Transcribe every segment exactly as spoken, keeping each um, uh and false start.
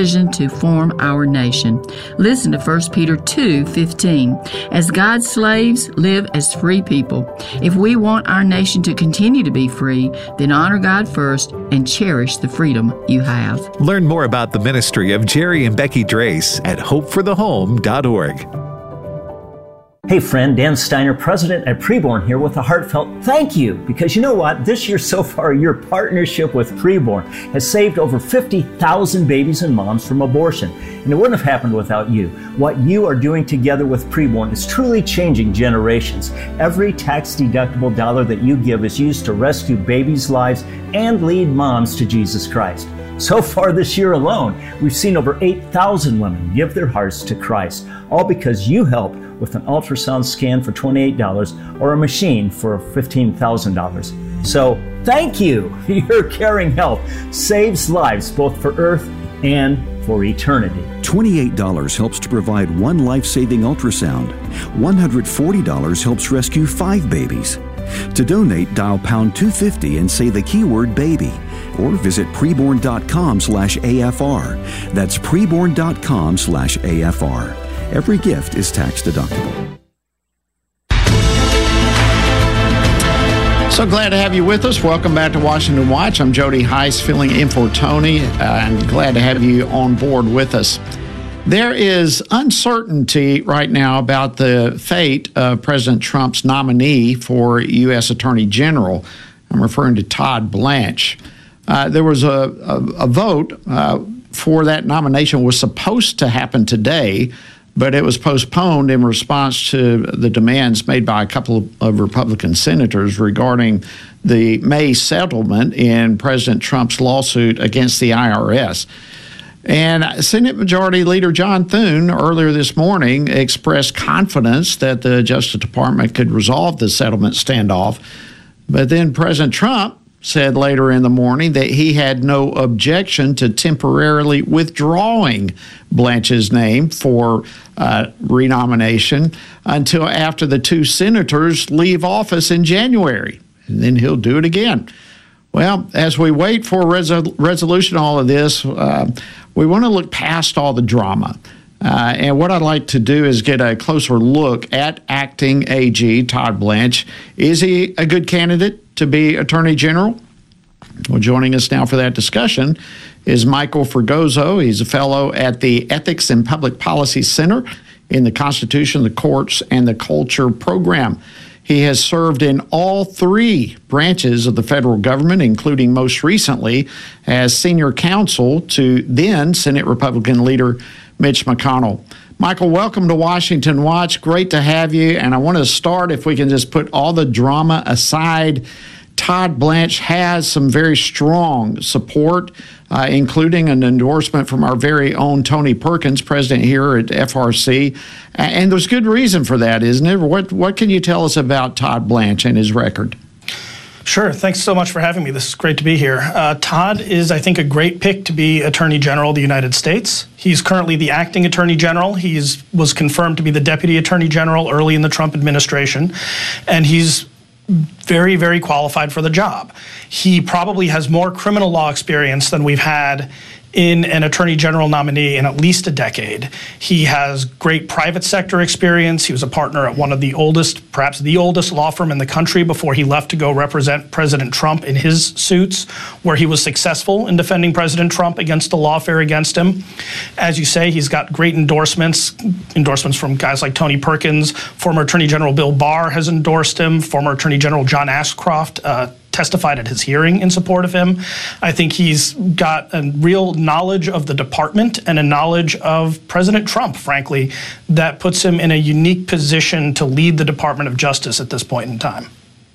decision to form our nation. Listen to First Peter two fifteen. As God's slaves, live as free people. If we want our nation to continue to be free, then honor God first and cherish the freedom you have. Learn more about the ministry of Jerry and Becky Drace at hope for the home dot org. Hey friend, Dan Steiner, president at Preborn here with a heartfelt thank you. Because you know what? This year so far, your partnership with Preborn has saved over fifty thousand babies and moms from abortion. And it wouldn't have happened without you. What you are doing together with Preborn is truly changing generations. Every tax-deductible dollar that you give is used to rescue babies' lives and lead moms to Jesus Christ. So far this year alone, we've seen over eight thousand women give their hearts to Christ, all because you help with an ultrasound scan for twenty-eight dollars or a machine for fifteen thousand dollars. So thank you. Your caring help saves lives both for earth and for eternity. twenty-eight dollars helps to provide one life-saving ultrasound. one hundred forty dollars helps rescue five babies. To donate, dial pound two fifty and say the keyword baby, or visit preborn.com slash AFR. That's preborn.com slash AFR. Every gift is tax deductible. So glad to have you with us. Welcome back to Washington Watch. I'm Jody Heiss, filling in for Tony, uh, and glad to have you on board with us. There is uncertainty right now about the fate of President Trump's nominee for U S Attorney General. I'm referring to Todd Blanche. Uh, there was a, a, a vote uh, for that nomination was supposed to happen today, but it was postponed in response to the demands made by a couple of Republican senators regarding the May settlement in President Trump's lawsuit against the I R S. And Senate Majority Leader John Thune earlier this morning expressed confidence that the Justice Department could resolve the settlement standoff. But then President Trump said later in the morning that he had no objection to temporarily withdrawing Blanche's name for uh, renomination until after the two senators leave office in January. And then he'll do it again. Well, as we wait for resol- resolution all of this, uh, we want to look past all the drama. Uh, and what I'd like to do is get a closer look at acting A G Todd Blanche. Is he a good candidate to be Attorney General? Well, joining us now for that discussion is Michael Fregoso. He's a fellow at the Ethics and Public Policy Center in the Constitution, the Courts, and the Culture program. He has served in all three branches of the federal government, including most recently as senior counsel to then Senate Republican leader Mitch McConnell. Michael, welcome to Washington Watch. Great to have you. And I want to start, if we can just put all the drama aside. Todd Blanche has some very strong support, uh, including an endorsement from our very own Tony Perkins, president here at F R C. And there's good reason for that, isn't it? What, what can you tell us about Todd Blanche and his record? Sure. Thanks so much for having me. This is great to be here. Uh, Todd is, I think, a great pick to be Attorney General of the United States. He's currently the acting Attorney General. He was confirmed to be the Deputy Attorney General early in the Trump administration, and he's very, very qualified for the job. He probably has more criminal law experience than we've had in an Attorney General nominee in at least a decade. He has great private sector experience. He was a partner at one of the oldest, perhaps the oldest law firm in the country before he left to go represent President Trump in his suits, where he was successful in defending President Trump against the lawfare against him. As you say, he's got great endorsements, endorsements from guys like Tony Perkins. Former Attorney General Bill Barr has endorsed him. Former Attorney General John Ashcroft uh, testified at his hearing in support of him. I think he's got a real knowledge of the department and a knowledge of President Trump, frankly, that puts him in a unique position to lead the Department of Justice at this point in time.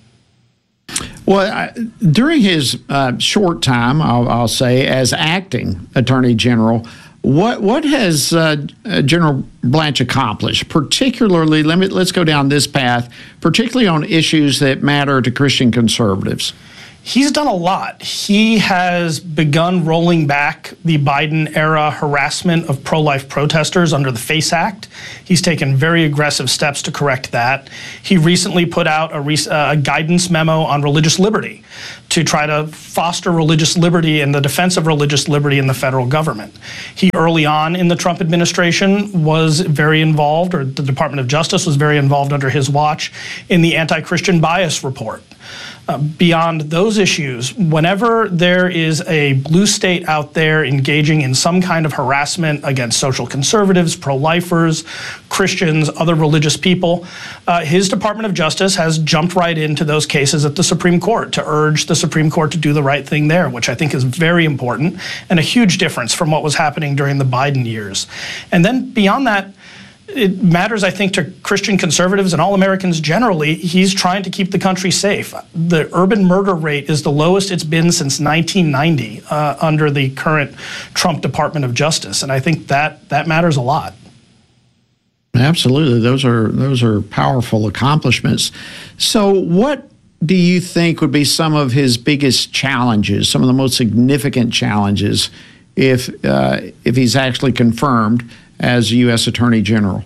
Well, I, during his uh, short time, I'll, I'll say, as acting Attorney General, what what has uh, General Blanche accomplished, particularly, let me, let's go down this path, particularly on issues that matter to Christian conservatives? He's done a lot. He has begun rolling back the Biden-era harassment of pro-life protesters under the FACE Act. He's taken very aggressive steps to correct that. He recently put out a, re- uh, a guidance memo on religious liberty to try to foster religious liberty and the defense of religious liberty in the federal government. He early on in the Trump administration was very involved, or the Department of Justice was very involved under his watch, in the anti-Christian bias report. Uh, beyond those issues, whenever there is a blue state out there engaging in some kind of harassment against social conservatives, pro-lifers, Christians, other religious people, uh, his Department of Justice has jumped right into those cases at the Supreme Court to urge the Supreme Court to do the right thing there, which I think is very important and a huge difference from what was happening during the Biden years. And then beyond that, it matters, I think, to Christian conservatives and all Americans generally. He's trying to keep the country safe. The urban murder rate is the lowest it's been since nineteen ninety uh, under the current Trump Department of Justice, and I think that that matters a lot. Absolutely, those are those are powerful accomplishments. So, what do you think would be some of his biggest challenges, some of the most significant challenges, if uh, if he's actually confirmed as U S Attorney General?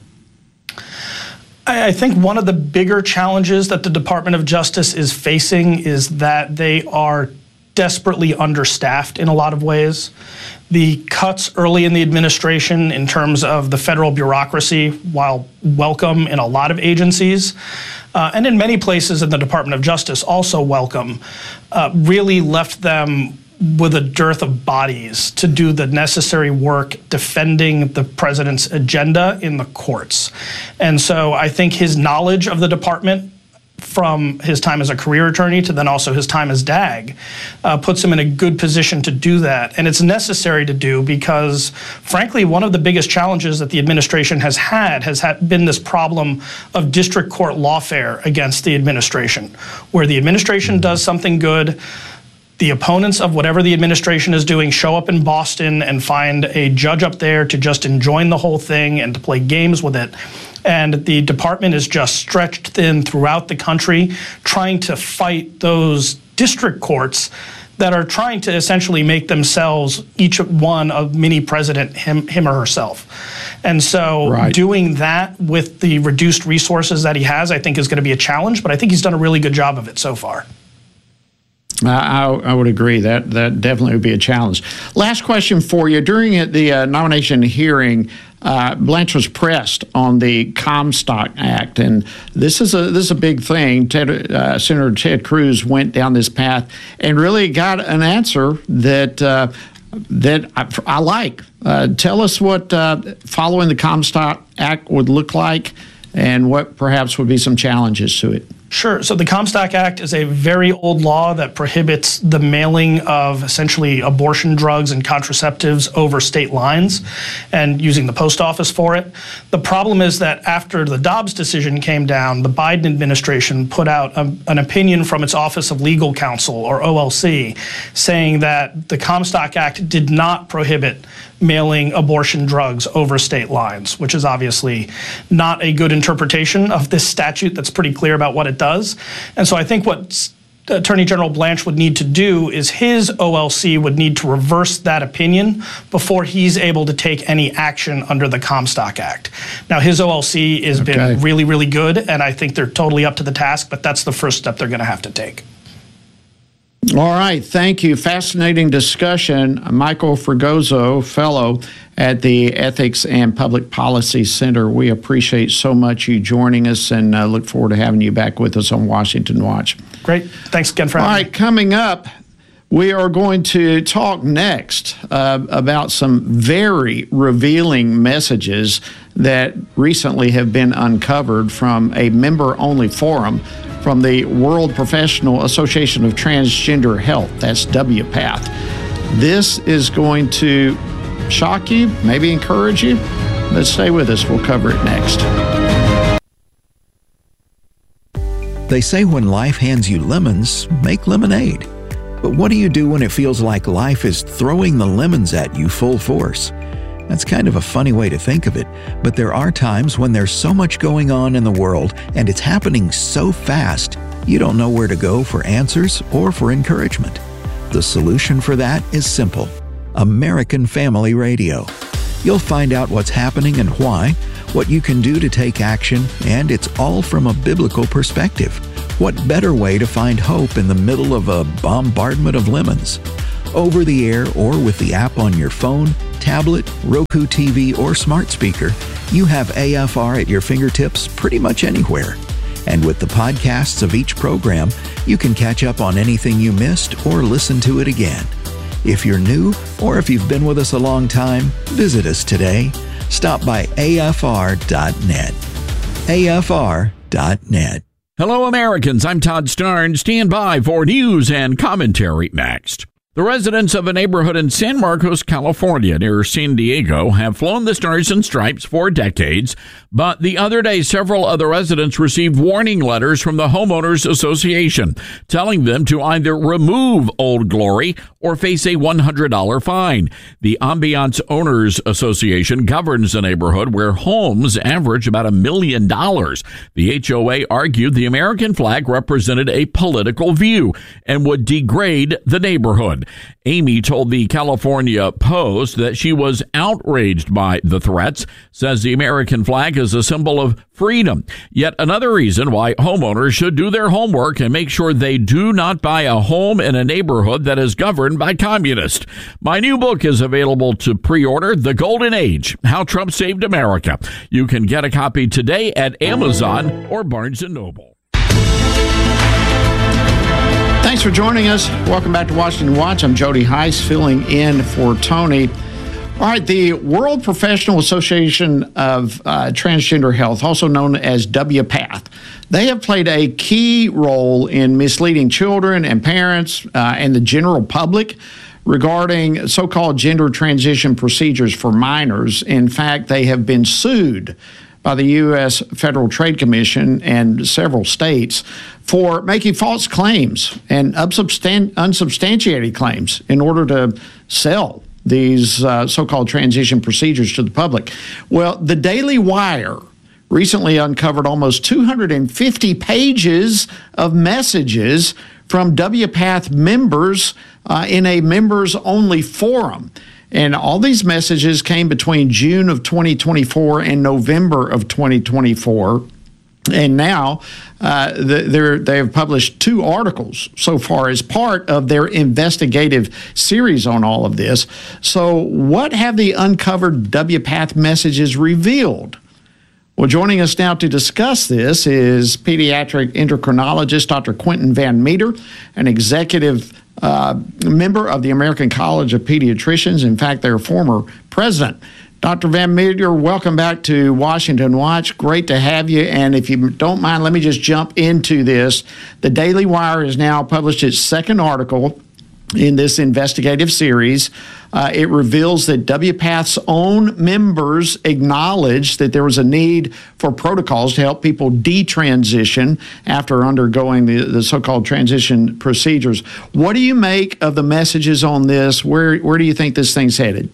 I think one of the bigger challenges that the Department of Justice is facing is that they are desperately understaffed in a lot of ways. The cuts early in the administration in terms of the federal bureaucracy, while welcome in a lot of agencies, uh, and in many places in the Department of Justice also welcome, uh, really left them with a dearth of bodies to do the necessary work defending the president's agenda in the courts. And so I think his knowledge of the department from his time as a career attorney to then also his time as D A G uh, puts him in a good position to do that. And it's necessary to do because, frankly, one of the biggest challenges that the administration has had has had been this problem of district court lawfare against the administration, where the administration does something good, the opponents of whatever the administration is doing show up in Boston and find a judge up there to just enjoin the whole thing and to play games with it. And the department is just stretched thin throughout the country, trying to fight those district courts that are trying to essentially make themselves each one a mini president, him, him or herself. And so right. doing that with the reduced resources that he has, I think is going to be a challenge, but I think he's done a really good job of it so far. I, I would agree. That that definitely would be a challenge. Last question for you. During the uh, nomination hearing, uh, Blanche was pressed on the Comstock Act, and this is a this is a big thing. Ted, uh, Senator Ted Cruz went down this path and really got an answer that uh, that I, I like. Uh, tell us what uh, following the Comstock Act would look like, and what perhaps would be some challenges to it. Sure. So the Comstock Act is a very old law that prohibits the mailing of essentially abortion drugs and contraceptives over state lines and using the post office for it. The problem is that after the Dobbs decision came down, the Biden administration put out a, an opinion from its Office of Legal Counsel, or O L C, saying that the Comstock Act did not prohibit mailing abortion drugs over state lines, which is obviously not a good interpretation of this statute that's pretty clear about what it does. And so I think what Attorney General Blanche would need to do is his O L C would need to reverse that opinion before he's able to take any action under the Comstock Act. Now, his O L C has okay. been really, really good, and I think they're totally up to the task, but that's the first step they're going to have to take. All right, thank you. Fascinating discussion. Michael Fregoso, fellow at the Ethics and Public Policy Center. We appreciate so much you joining us and uh, look forward to having you back with us on Washington Watch. Great. Thanks again for having me. All right, coming up, we are going to talk next uh, about some very revealing messages that recently have been uncovered from a member-only forum from the World Professional Association of Transgender Health. That's W PATH. This is going to shock you, maybe encourage you, but stay with us. We'll cover it next. They say when life hands you lemons, make lemonade. But what do you do when it feels like life is throwing the lemons at you full force? That's kind of a funny way to think of it, but there are times when there's so much going on in the world and it's happening so fast, you don't know where to go for answers or for encouragement. The solution for that is simple: American Family Radio. You'll find out what's happening and why, what you can do to take action, and it's all from a biblical perspective. What better way to find hope in the middle of a bombardment of lemons? Over the air or with the app on your phone, tablet, Roku T V, or smart speaker, you have A F R at your fingertips pretty much anywhere. And with the podcasts of each program, you can catch up on anything you missed or listen to it again. If you're new or if you've been with us a long time, visit us today. Stop by A F R dot net. A F R dot net. Hello, Americans. I'm Todd Starnes. Stand by for news and commentary next. The residents of a neighborhood in San Marcos, California, near San Diego, have flown the Stars and Stripes for decades, but the other day, several other residents received warning letters from the Homeowners Association telling them to either remove Old Glory or face a one hundred dollars fine. The Ambiance Owners Association governs a neighborhood where homes average about a million dollars. The H O A argued the American flag represented a political view and would degrade the neighborhood. Amy told the California Post that she was outraged by the threats, says the American flag is a symbol of freedom. Yet another reason why homeowners should do their homework and make sure they do not buy a home in a neighborhood that is governed by communists. My new book is available to pre-order, The Golden Age, How Trump Saved America. You can get a copy today at Amazon or Barnes and Noble. Thanks for joining us. Welcome back to Washington Watch. I'm Jody Heiss, filling in for Tony. All right, the World Professional Association of uh, Transgender Health, also known as W PATH, they have played a key role in misleading children and parents uh, and the general public regarding so-called gender transition procedures for minors. In fact, they have been sued by the U S Federal Trade Commission and several states for making false claims and unsubstan- unsubstantiated claims in order to sell these uh, so-called transition procedures to the public. Well, the Daily Wire recently uncovered almost two hundred fifty pages of messages from W PATH members uh, in a members-only forum. And all these messages came between June of twenty twenty-four and November of twenty twenty-four. And now uh, they're, they have published two articles so far as part of their investigative series on all of this. So what have the uncovered W PATH messages revealed? Well, joining us now to discuss this is pediatric endocrinologist Doctor Quentin Van Meter, an executive uh, member of the American College of Pediatricians. In fact, their former president. Doctor Van Meter, welcome back to Washington Watch. Great to have you. And if you don't mind, let me just jump into this. The Daily Wire has now published its second article in this investigative series. Uh, it reveals that W PATH's own members acknowledged that there was a need for protocols to help people detransition after undergoing the, the so-called transition procedures. What do you make of the messages on this? Where, where do you think this thing's headed?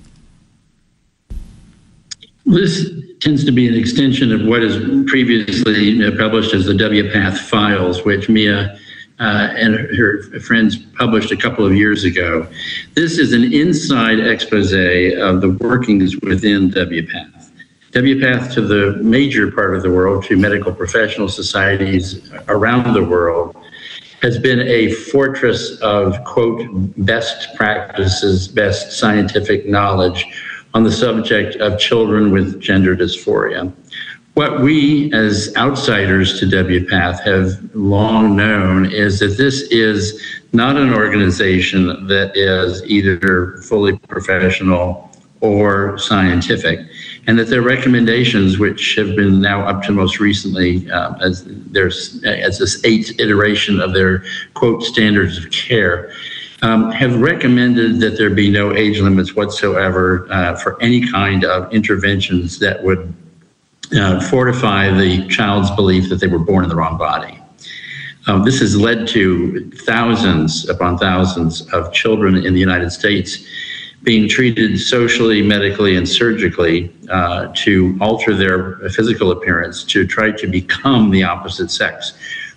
This tends to be an extension of what is previously published as the W PATH files, which Mia uh, and her friends published a couple of years ago. This is an inside expose of the workings within W PATH. W PATH, to the major part of the world, to medical professional societies around the world, has been a fortress of, quote, best practices, best scientific knowledge on the subject of children with gender dysphoria. What we as outsiders to W PATH have long known is that this is not an organization that is either fully professional or scientific, and that their recommendations, which have been now up to most recently uh, as there's as this eighth iteration of their, quote, standards of care, Um, have recommended that there be no age limits whatsoever uh, for any kind of interventions that would uh, fortify the child's belief that they were born in the wrong body. Um, this has led to thousands upon thousands of children in the United States being treated socially, medically, and surgically uh, to alter their physical appearance to try to become the opposite sex.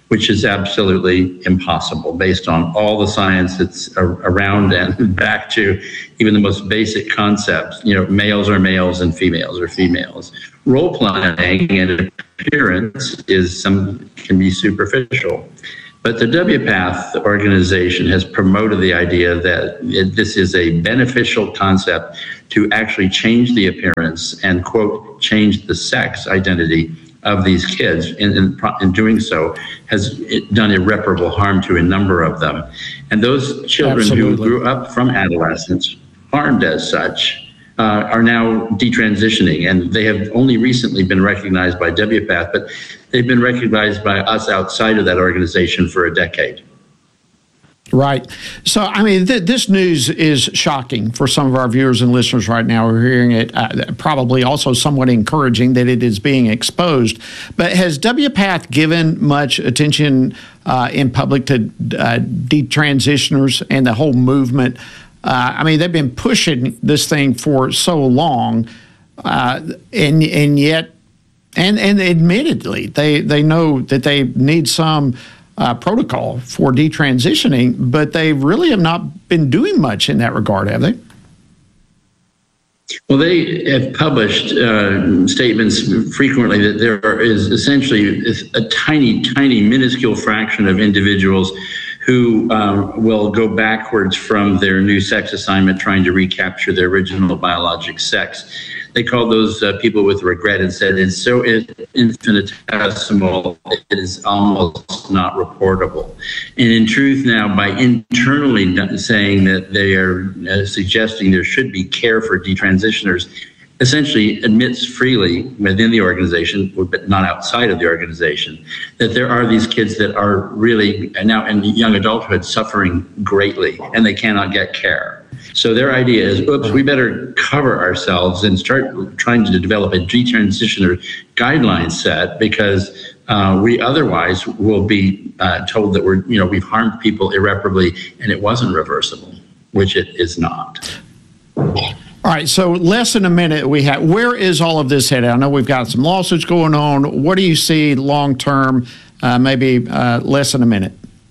which is absolutely impossible based on all the science that's around and back to even the most basic concepts. You know, males are males and females are females. Role playing and appearance is some can be superficial. But the W PATH organization has promoted the idea that it, this is a beneficial concept to actually change the appearance and, quote, change the sex identity of these kids. In, in, in doing so, has done irreparable harm to a number of them. And those children Absolutely. who grew up from adolescence, harmed as such, Uh, are now detransitioning, and they have only recently been recognized by W PATH, but they've been recognized by us outside of that organization for a decade. Right. So, I mean, th- this news is shocking for some of our viewers and listeners right now. We're hearing it uh, probably also somewhat encouraging that it is being exposed. But has W PATH given much attention uh, in public to uh, detransitioners and the whole movement? Uh, I mean, they've been pushing this thing for so long, uh, and and yet, and and admittedly, they they know that they need some uh, protocol for detransitioning, but they really have not been doing much in that regard, have they? Well, they have published uh, statements frequently that there is essentially a tiny, tiny, minuscule fraction of individuals who um, will go backwards from their new sex assignment, trying to recapture their original biologic sex. They called those uh, people with regret and said it's so infinitesimal, it is almost not reportable. And in truth now, by internally saying that they are uh, suggesting there should be care for detransitioners, essentially admits freely within the organization, but not outside of the organization, that there are these kids that are really now in young adulthood suffering greatly and they cannot get care. So their idea is, oops, we better cover ourselves and start trying to develop a detransitioner guideline set, because uh, we otherwise will be uh, told that we're, you know, we've harmed people irreparably and it wasn't reversible, which it is not. All right, so less than a minute we have. Where is all of this headed? I know we've got some lawsuits going on. What do you see long term? Uh, maybe uh, less than a minute.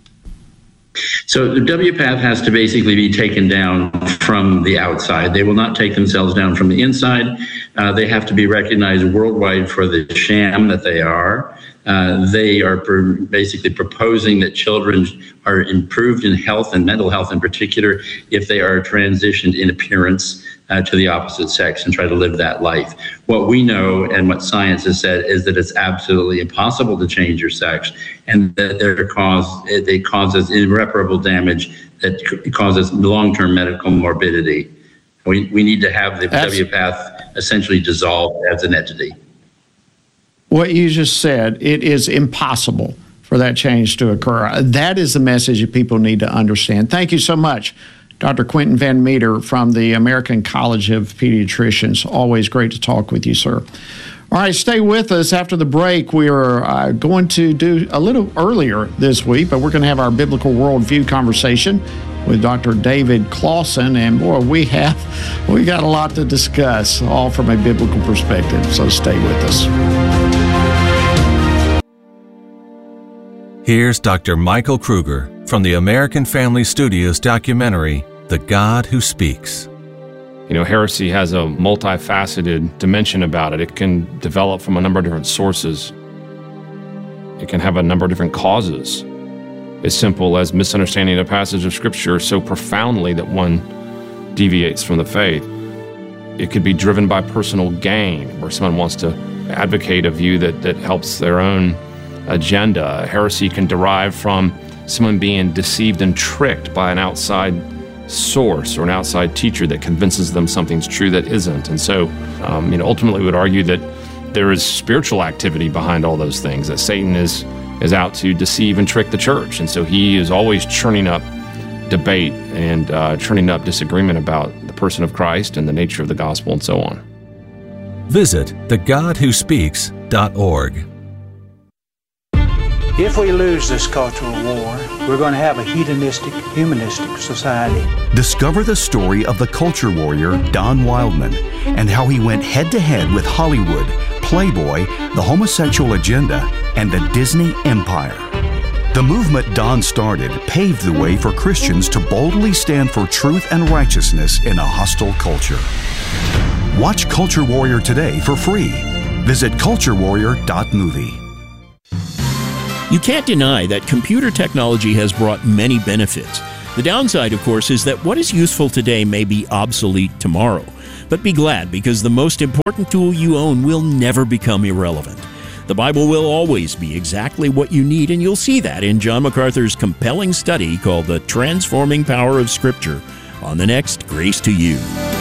So the W PATH has to basically be taken down from the outside. They will not take themselves down from the inside. Uh, they have to be recognized worldwide for the sham that they are. Uh, they are pr- basically proposing that children are improved in health and mental health in particular if they are transitioned in appearance Uh, to the opposite sex and try to live that life. What we know and what science has said is that it's absolutely impossible to change your sex, and that they're cause, they causes irreparable damage that causes long-term medical morbidity. We, we need to have the That's, W PATH essentially dissolved as an entity. What you just said, it is impossible for that change to occur. That is the message that people need to understand. Thank you so much, Doctor Quentin Van Meter from the American College of Pediatricians. Always great to talk with you, sir. All right, stay with us. After the break, we are uh, going to do a little earlier this week, but we're going to have our biblical worldview conversation with Doctor David Clawson. And boy, we have we got a lot to discuss, all from a biblical perspective. So stay with us. Here's Doctor Michael Kruger from the American Family Studios documentary, The God Who Speaks. You know, heresy has a multifaceted dimension about it. It can develop from a number of different sources. It can have a number of different causes. As simple as misunderstanding a passage of Scripture so profoundly that one deviates from the faith. It could be driven by personal gain, where someone wants to advocate a view that, that helps their own agenda. Heresy can derive from someone being deceived and tricked by an outside source or an outside teacher that convinces them something's true that isn't. And so, um, you know, ultimately we would argue that there is spiritual activity behind all those things, that Satan is is out to deceive and trick the church. And so he is always churning up debate and uh, churning up disagreement about the person of Christ and the nature of the gospel and so on. Visit the god who speaks dot org. If we lose this cultural war, we're going to have a hedonistic, humanistic society. Discover the story of the culture warrior Don Wildman and how he went head-to-head with Hollywood, Playboy, the homosexual agenda, and the Disney Empire. The movement Don started paved the way for Christians to boldly stand for truth and righteousness in a hostile culture. Watch Culture Warrior today for free. Visit culture warrior dot movie. You can't deny that computer technology has brought many benefits. The downside, of course, is that what is useful today may be obsolete tomorrow. But be glad, because the most important tool you own will never become irrelevant. The Bible will always be exactly what you need, and you'll see that in John MacArthur's compelling study called The Transforming Power of Scripture on the next Grace to You.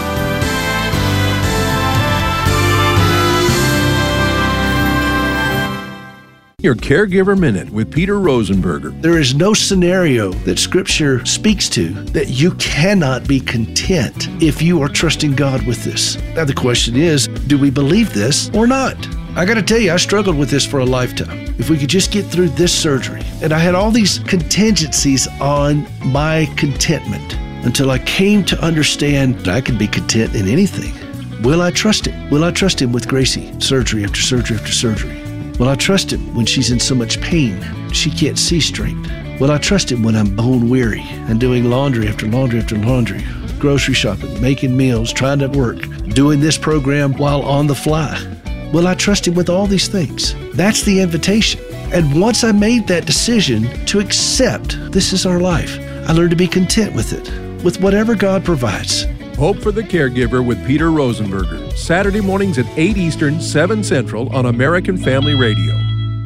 Your Caregiver Minute with Peter Rosenberger. There is no scenario that Scripture speaks to that you cannot be content if you are trusting God with this. Now the question is, do we believe this or not? I got to tell you, I struggled with this for a lifetime. If we could just get through this surgery. And I had all these contingencies on my contentment until I came to understand that I could be content in anything. Will I trust Him? Will I trust Him with Gracie, surgery after surgery after surgery? Will I trust Him when she's in so much pain she can't see straight? Will I trust Him when I'm bone weary and doing laundry after laundry after laundry, grocery shopping, making meals, trying to work, doing this program while on the fly? Will I trust Him with all these things? That's the invitation. And once I made that decision to accept this is our life, I learned to be content with it, with whatever God provides. Hope for the Caregiver with Peter Rosenberger. Saturday mornings at eight Eastern, seven Central on American Family Radio.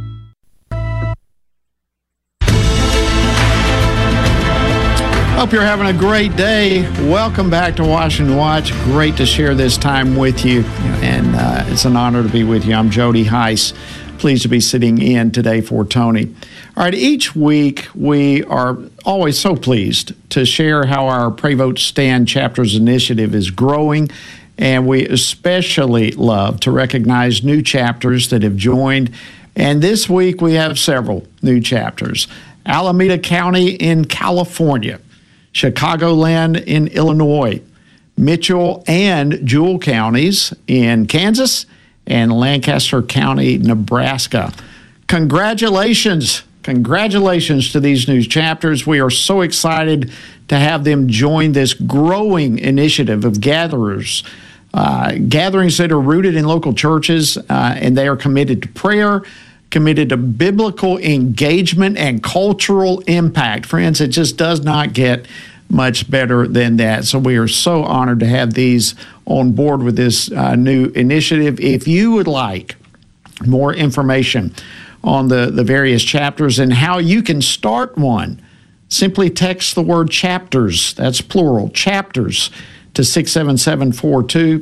Hope you're having a great day. Welcome back to Washington Watch. Great to share this time with you, and uh, it's an honor to be with you. I'm Jody Heiss. Pleased to be sitting in today for Tony. All right, each week we are always so pleased to share how our Pray Vote Stand Chapters initiative is growing, and we especially love to recognize new chapters that have joined. And this week we have several new chapters. Alameda County in California, Chicagoland in Illinois, Mitchell and Jewell counties in Kansas, and Lancaster County, Nebraska. Congratulations. Congratulations to these new chapters. We are so excited to have them join this growing initiative of gatherers, uh, gatherings that are rooted in local churches, uh, and they are committed to prayer, committed to biblical engagement and cultural impact. Friends, it just does not get much better than that. So we are so honored to have these on board with this uh, new initiative. If you would like more information on the, the various chapters and how you can start one, simply text the word chapters, that's plural, chapters, to six seven seven four two,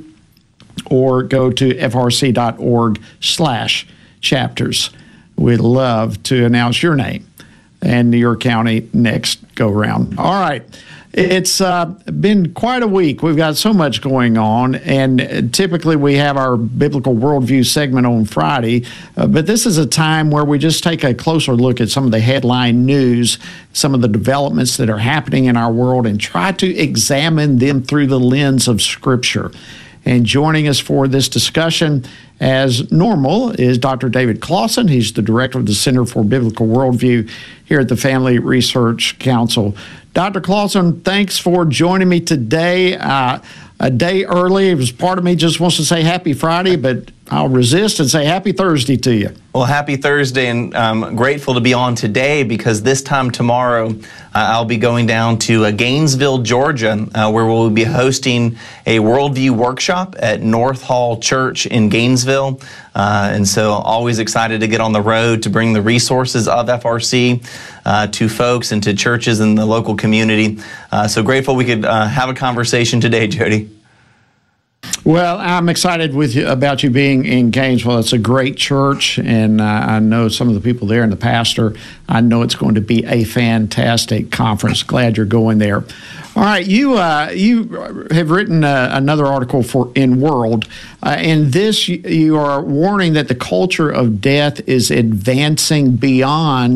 or go to f r c dot org slash chapters. We'd love to announce your name and your county next go round. All right. It's uh, been quite a week. We've got so much going on, and typically we have our Biblical Worldview segment on Friday, uh, but this is a time where we just take a closer look at some of the headline news, some of the developments that are happening in our world, and try to examine them through the lens of Scripture. And joining us for this discussion, as normal, is Doctor David Clausen. He's the director of the Center for Biblical Worldview here at the Family Research Council. Doctor Clausen, thanks for joining me today. Uh, a day early, it was part of me just wants to say happy Friday, but I'll resist and say happy Thursday to you. Well, happy Thursday, and I'm grateful to be on today because this time tomorrow uh, I'll be going down to uh, Gainesville, Georgia, uh, where we'll be hosting a Worldview workshop at North Hall Church in Gainesville. Uh, and so always excited to get on the road to bring the resources of F R C uh, to folks and to churches in the local community. Uh, so grateful we could uh, have a conversation today, Jody. Well, I'm excited with you about you being in Gainesville. It's a great church, and uh, I know some of the people there and the pastor. I know it's going to be a fantastic conference. Glad you're going there. All right, you uh, you have written uh, another article for in World. Uh, in this, you are warning that the culture of death is advancing beyond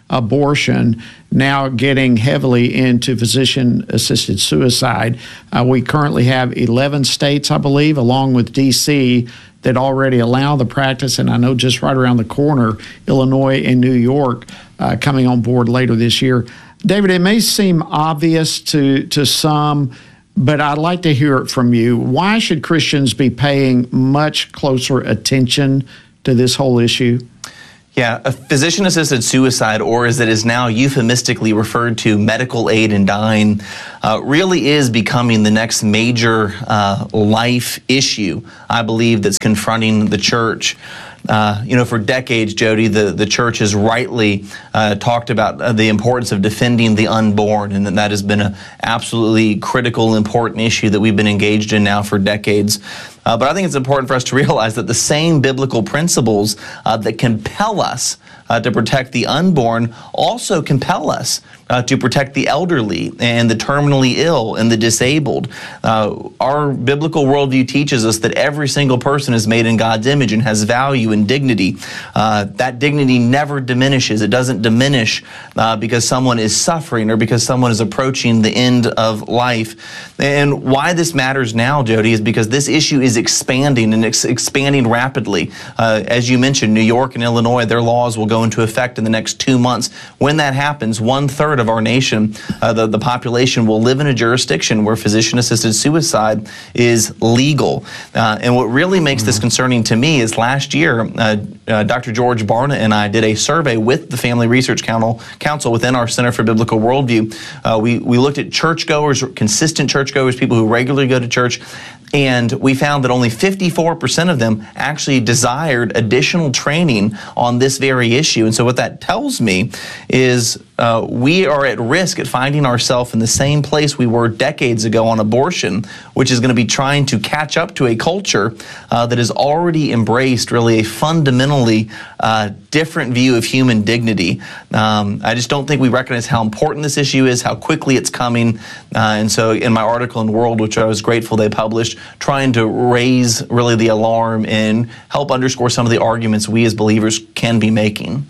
abortion, now getting heavily into physician-assisted suicide. Uh, we currently have eleven states, I believe, along with D C, that already allow the practice, and I know just right around the corner, Illinois and New York uh, coming on board later this year. David, it may seem obvious to, to some, but I'd like to hear it from you. Why should Christians be paying much closer attention to this whole issue? Yeah, a physician-assisted suicide, or as it is now euphemistically referred to, medical aid in dying, uh, really is becoming the next major uh, life issue, I believe, that's confronting the church. Uh, you know, for decades, Jody, the, the church has rightly uh, talked about uh, the importance of defending the unborn, and that, that has been an absolutely critical, important issue that we've been engaged in now for decades. Uh, but I think it's important for us to realize that the same biblical principles uh, that compel us uh, to protect the unborn also compel us uh, to protect the elderly and the terminally ill and the disabled. Uh, our biblical worldview teaches us that every single person is made in God's image and has value and dignity. Uh, that dignity never diminishes. It doesn't diminish uh, because someone is suffering or because someone is approaching the end of life. And why this matters now, Jody, is because this issue is expanding and it's expanding rapidly. Uh, as you mentioned, New York and Illinois, their laws will go into effect in the next two months. When that happens, one third of our nation, uh, the, the population, will live in a jurisdiction where physician-assisted suicide is legal. Uh, and what really makes this concerning to me is last year, uh, uh, Doctor George Barna and I did a survey with the Family Research Council, Council within our Center for Biblical Worldview. Uh, we, we looked at churchgoers, consistent churchgoers, people who regularly go to church, and we found that only fifty-four percent of them actually desired additional training on this very issue. And so what that tells me is uh, we are at risk at finding ourselves in the same place we were decades ago on abortion, which is going to be trying to catch up to a culture uh, that has already embraced really a fundamentally uh, different view of human dignity. Um, I just don't think we recognize how important this issue is, how quickly it's coming. Uh, and so in my article in World, which I was grateful they published, trying to raise really the alarm and help underscore some of the arguments we as believers can be making.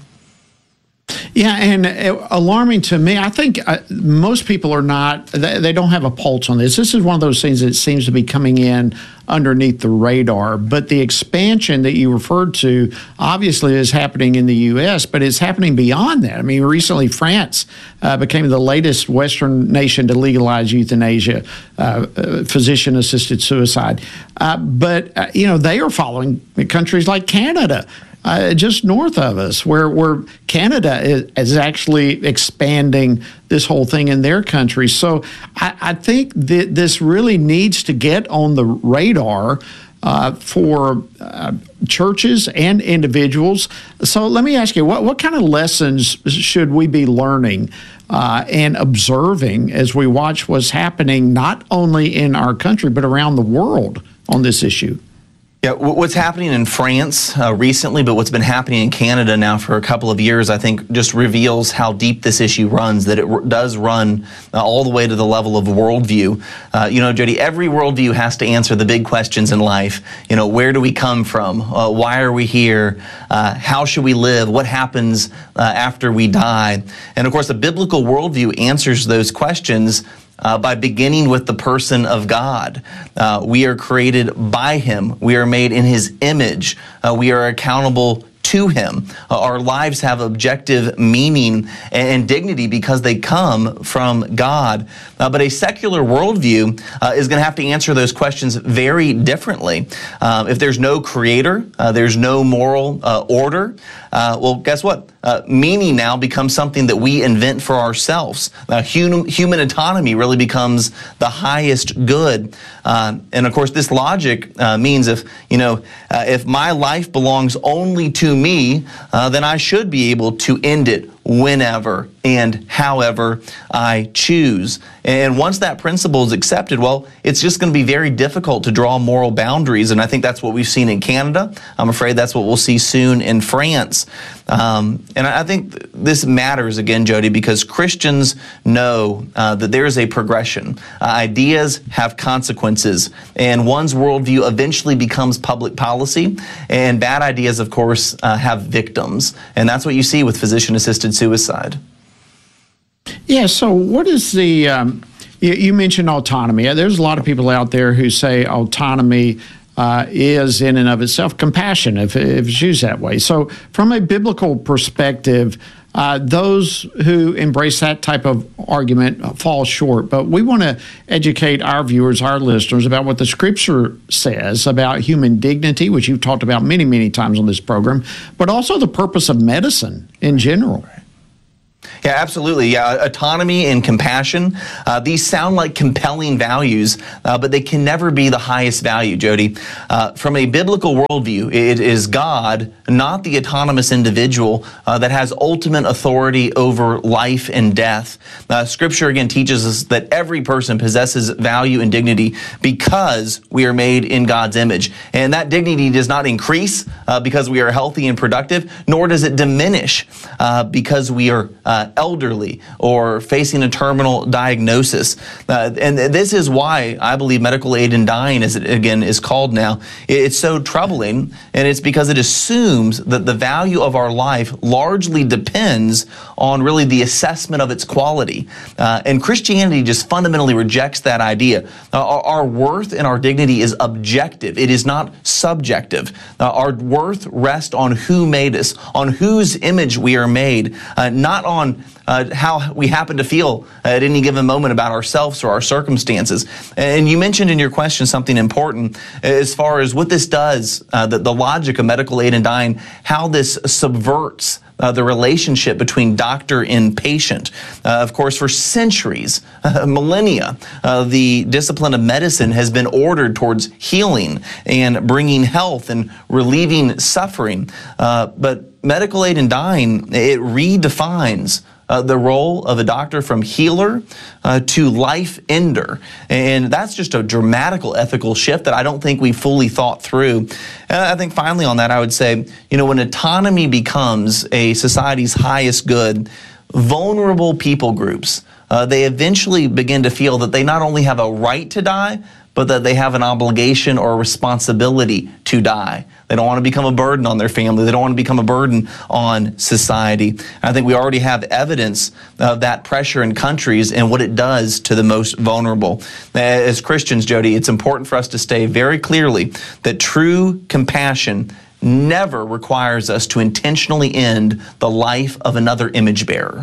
Yeah, and uh, alarming to me, I think uh, most people are not, they, they don't have a pulse on this. This is one of those things that seems to be coming in underneath the radar. But the expansion that you referred to obviously is happening in the U S, but it's happening beyond that. I mean, recently France uh, became the latest Western nation to legalize euthanasia, uh, uh, physician-assisted suicide. Uh, but, uh, you know, they are following countries like Canada, Uh, just north of us, where, where Canada is, is actually expanding this whole thing in their country. So I, I think that this really needs to get on the radar uh, for uh, churches and individuals. So let me ask you, what, what kind of lessons should we be learning uh, and observing as we watch what's happening not only in our country but around the world on this issue? Yeah, what's happening in France uh, recently, but what's been happening in Canada now for a couple of years, I think just reveals how deep this issue runs, that it r- does run uh, all the way to the level of worldview. Uh, you know, Jody, every worldview has to answer the big questions in life. You know, where do we come from? Uh, why are we here? Uh, how should we live? What happens uh, after we die? And of course, the biblical worldview answers those questions Uh, by beginning with the person of God. Uh, we are created by Him. We are made in His image. Uh, we are accountable to Him. Uh, our lives have objective meaning and, and dignity because they come from God. Uh, but a secular worldview uh, is going to have to answer those questions very differently. Um, if there's no creator, uh, there's no moral uh, order, uh, well, guess what? Uh, meaning now becomes something that we invent for ourselves. Uh, human, human autonomy really becomes the highest good. Uh, and of course, this logic uh, means if, you know, uh, if my life belongs only to me, uh, then I should be able to end it whenever and however I choose. And once that principle is accepted, well, it's just going to be very difficult to draw moral boundaries. And I think that's what we've seen in Canada. I'm afraid that's what we'll see soon in France. Um, and I think th- this matters, again, Jody, because Christians know uh, that there is a progression. Uh, ideas have consequences, and one's worldview eventually becomes public policy. And bad ideas, of course, uh, have victims. And that's what you see with physician-assisted suicide. Yeah, so what is the, um, you, you mentioned autonomy. There's a lot of people out there who say autonomy uh, is in and of itself compassion, if, if it's used that way. So from a biblical perspective, uh, those who embrace that type of argument fall short. But we want to educate our viewers, our listeners, about what the Scripture says about human dignity, which you've talked about many, many times on this program, but also the purpose of medicine in general. Yeah, absolutely. Yeah, autonomy and compassion, uh, these sound like compelling values, uh, but they can never be the highest value, Jody. Uh, from a biblical worldview, it is God, not the autonomous individual, uh, that has ultimate authority over life and death. Uh, Scripture, again, teaches us that every person possesses value and dignity because we are made in God's image. And that dignity does not increase uh, because we are healthy and productive, nor does it diminish uh, because we are uh, elderly or facing a terminal diagnosis. Uh, and this is why I believe medical aid in dying, as it again is called now, it's so troubling, and it's because it assumes that the value of our life largely depends on really the assessment of its quality. Uh, and Christianity just fundamentally rejects that idea. Uh, our, our worth and our dignity is objective. It is not subjective. Uh, our worth rests on who made us, on whose image we are made, uh, not on Uh, how we happen to feel at any given moment about ourselves or our circumstances. And you mentioned in your question something important as far as what this does, uh, the, the logic of medical aid in dying, how this subverts Uh, the relationship between doctor and patient. Uh, of course, for centuries, uh, millennia, uh, the discipline of medicine has been ordered towards healing and bringing health and relieving suffering. Uh, but medical aid in dying, it redefines Uh, the role of a doctor from healer uh, to life ender. And that's just a dramatical ethical shift that I don't think we fully thought through. And I think finally on that, I would say, you know, when autonomy becomes a society's highest good, vulnerable people groups, uh, they eventually begin to feel that they not only have a right to die, but that they have an obligation or a responsibility to die. They don't want to become a burden on their family. They don't want to become a burden on society. I think we already have evidence of that pressure in countries and what it does to the most vulnerable. As Christians, Jody, it's important for us to stay very clearly that true compassion never requires us to intentionally end the life of another image bearer.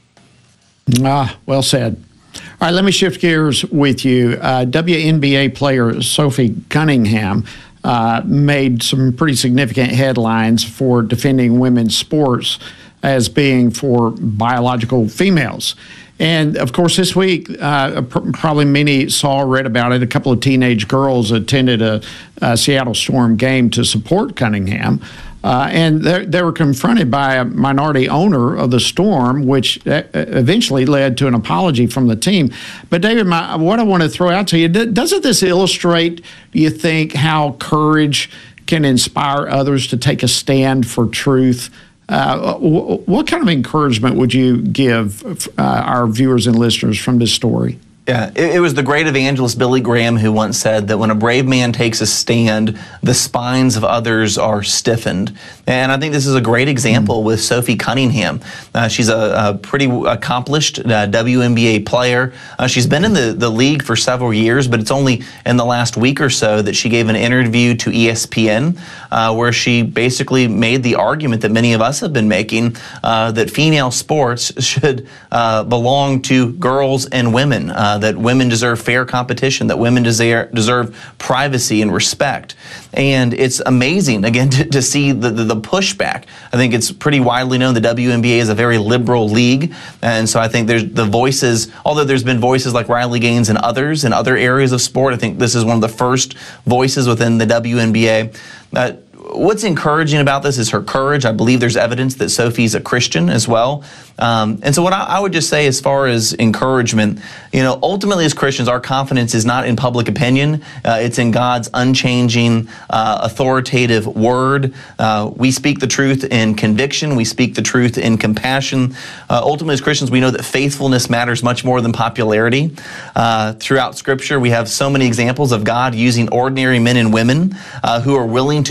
Ah, well said. All right, let me shift gears with you. Uh, W N B A player Sophie Cunningham uh, made some pretty significant headlines for defending women's sports as being for biological females. And, of course, this week, uh, pr- probably many saw or read about it. A couple of teenage girls attended a, a Seattle Storm game to support Cunningham. Uh, and they were confronted by a minority owner of the Storm, which eventually led to an apology from the team. But, David, my, what I want to throw out to you, doesn't this illustrate, do you think, how courage can inspire others to take a stand for truth? Uh, what kind of encouragement would you give uh, our viewers and listeners from this story? Yeah, it, it was the great evangelist Billy Graham who once said that when a brave man takes a stand, the spines of others are stiffened. And I think this is a great example mm-hmm. with Sophie Cunningham. Uh, she's a, a pretty accomplished uh, W N B A player. Uh, she's been in the, the league for several years, but it's only in the last week or so that she gave an interview to E S P N uh, where she basically made the argument that many of us have been making, uh, that female sports should uh, belong to girls and women. Uh, that women deserve fair competition, that women deserve, deserve privacy and respect. And it's amazing, again, to, to see the, the, the pushback. I think it's pretty widely known the W N B A is a very liberal league. And so I think there's the voices, although there's been voices like Riley Gaines and others in other areas of sport, I think this is one of the first voices within the W N B A. Uh, What's encouraging about this is her courage. I believe there's evidence that Sophie's a Christian as well. Um, and so what I, I would just say as far as encouragement, you know, ultimately as Christians, our confidence is not in public opinion. Uh, it's in God's unchanging, uh, authoritative word. Uh, we speak the truth in conviction. We speak the truth in compassion. Uh, ultimately as Christians, we know that faithfulness matters much more than popularity. Uh, throughout Scripture, we have so many examples of God using ordinary men and women uh, who are willing to stand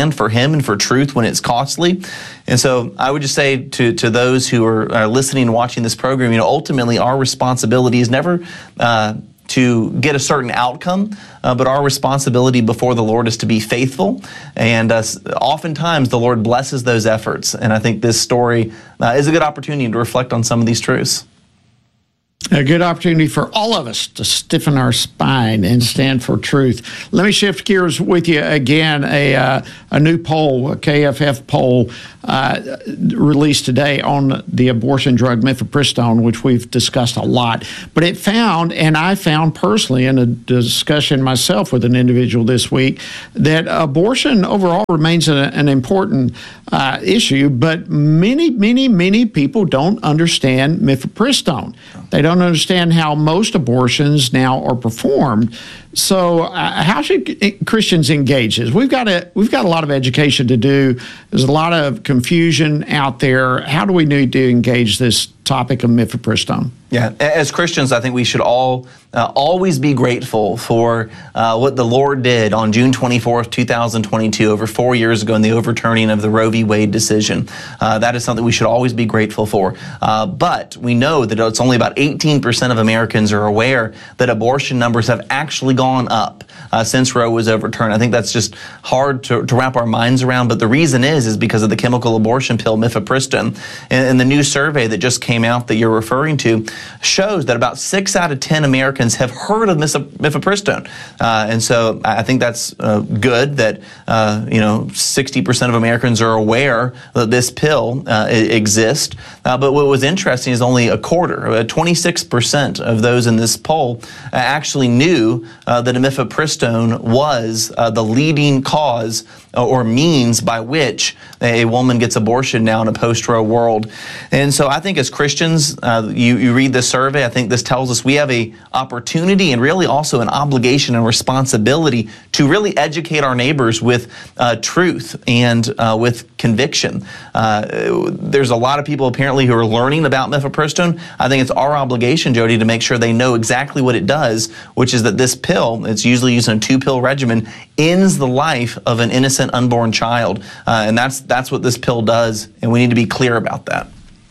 stand for him and for truth when it's costly. And so I would just say to, to those who are, are listening and watching this program, you know, ultimately our responsibility is never uh, to get a certain outcome, uh, but our responsibility before the Lord is to be faithful. And uh, oftentimes the Lord blesses those efforts. And I think this story uh, is a good opportunity to reflect on some of these truths. A good opportunity for all of us to stiffen our spine and stand for truth. Let me shift gears with you again. A uh, a new poll, a K F F poll uh, released today on the abortion drug mifepristone, which we've discussed a lot. But it found, and I found personally in a discussion myself with an individual this week, that abortion overall remains an, an important uh, issue, but many, many, many people don't understand mifepristone. They don't understand how most abortions now are performed. So, uh, how should Christians engage this? We've got a we've got a lot of education to do. There's a lot of confusion out there. How do we need to engage this topic of mifepristone? Yeah, as Christians, I think we should all uh, always be grateful for uh, what the Lord did on June twenty-fourth, two thousand twenty-two, over four years ago in the overturning of the Roe v. Wade decision. Uh, that is something we should always be grateful for. Uh, but we know that it's only about eighteen percent of Americans are aware that abortion numbers have actually gone up uh, since Roe was overturned. I think that's just hard to, to wrap our minds around. But the reason is, is because of the chemical abortion pill mifepristone. And, and the new survey that just came out that you're referring to shows that about six out of ten Americans have heard of mifepristone. Uh, and so I think that's uh, good that, uh, you know, sixty percent of Americans are aware that this pill uh, exists. Uh, but what was interesting is only a quarter, uh, twenty-six percent of those in this poll uh, actually knew uh, that mifepristone was uh, the leading cause or means by which a woman gets abortion now in a post-Roe world. And so I think as Christians, uh, you, you read this survey, I think this tells us we have a opportunity and really also an obligation and responsibility to really educate our neighbors with uh, truth and uh, with conviction. Uh, there's a lot of people apparently who are learning about mifepristone. I think it's our obligation, Jody, to make sure they know exactly what it does, which is that this pill, it's usually used in a two-pill regimen, ends the life of an innocent unborn child. Uh, and that's that's what this pill does, and we need to be clear about that.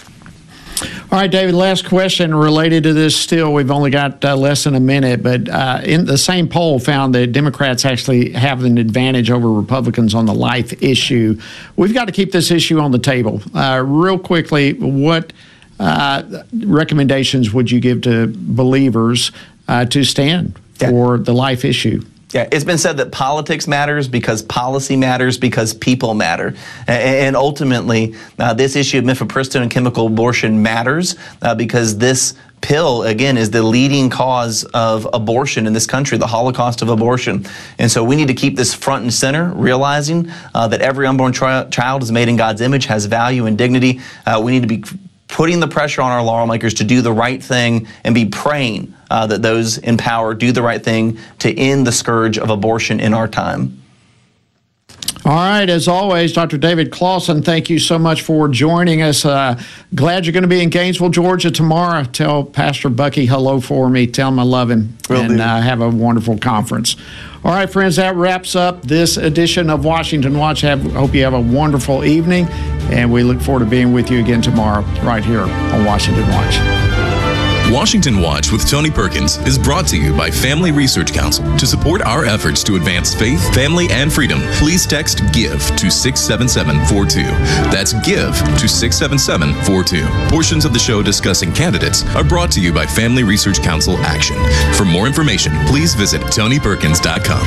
All right, David, last question related to this still. We've only got uh, less than a minute, but uh, in the same poll found that Democrats actually have an advantage over Republicans on the life issue. We've got to keep this issue on the table. Uh, real quickly, what uh, recommendations would you give to believers uh, to stand yeah. for the life issue? Yeah, it's been said that politics matters because policy matters because people matter. And ultimately, uh, this issue of mifepristone and chemical abortion matters uh, because this pill, again, is the leading cause of abortion in this country, the Holocaust of abortion. And so we need to keep this front and center, realizing uh, that every unborn tri- child is made in God's image, has value and dignity. Uh, we need to be putting the pressure on our lawmakers to do the right thing and be praying uh, that those in power do the right thing to end the scourge of abortion in our time. All right, as always, Doctor David Clawson, thank you so much for joining us. Uh, glad you're going to be in Gainesville, Georgia tomorrow. Tell Pastor Bucky hello for me. Tell him I love him. Will and uh, have a wonderful conference. All right, friends, that wraps up this edition of Washington Watch. Have, hope you have a wonderful evening, and we look forward to being with you again tomorrow right here on Washington Watch. Washington Watch with Tony Perkins is brought to you by Family Research Council. To support our efforts to advance faith, family, and freedom, please text GIVE to six seven seven four two. That's GIVE to six seven seven four two. Portions of the show discussing candidates are brought to you by Family Research Council Action. For more information, please visit tony perkins dot com.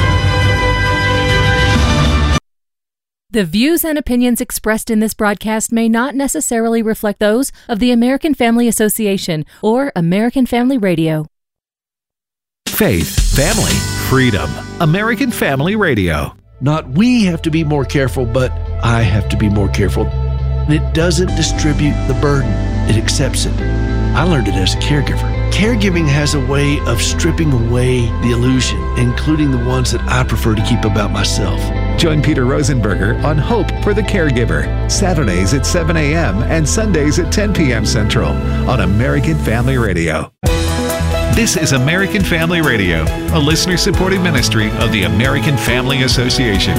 The views and opinions expressed in this broadcast may not necessarily reflect those of the American Family Association or American Family Radio. Faith, family, freedom. American Family Radio. Not we have to be more careful, but I have to be more careful. And it doesn't distribute the burden. It accepts it. I learned it as a caregiver. Caregiving has a way of stripping away the illusion, including the ones that I prefer to keep about myself. Join Peter Rosenberger on Hope for the Caregiver, Saturdays at seven a.m. and Sundays at ten p.m. Central on American Family Radio. This is American Family Radio, a listener-supported ministry of the American Family Association.